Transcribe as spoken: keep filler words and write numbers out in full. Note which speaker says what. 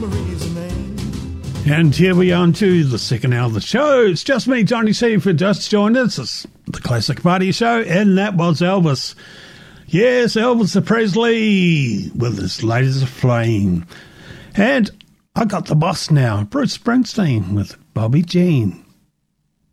Speaker 1: And here we are on to the second hour of the show. It's just me, Johnny C, if you just joined us. It's the Classic Party Show, and that was Elvis. Yes, Elvis Presley with his latest flame. And I got the boss now, Bruce Springsteen with Bobby Jean.